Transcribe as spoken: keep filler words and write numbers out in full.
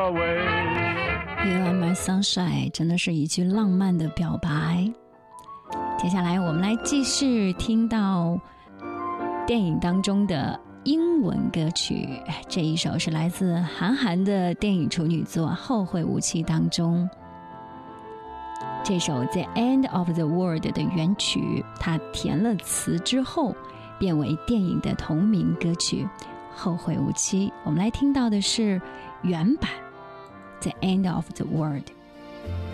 You are my sunshine 真的是一句浪漫的表白。接下来我们来继续听到电影当中的英文歌曲，这一首是来自韩寒的电影处女作《后会无期》当中，这首 The End of the World 的原曲，它填了词之后变为电影的同名歌曲《后会无期》。我们来听到的是原版 The End of the World。